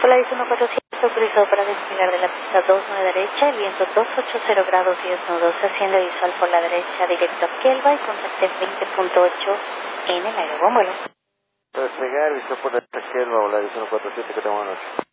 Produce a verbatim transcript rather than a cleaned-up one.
Polaris uno cuatro siete autorizado para despegar de la pista dos nueve derecha, el viento doscientos ochenta grados diez nudos, asciende visual por la derecha, directo a Kielva y contacte veinte punto ocho en el aerobúmbolo. Despegar, visual por la derecha, Kielva, Polaris uno cuatro siete, que tengo una noche.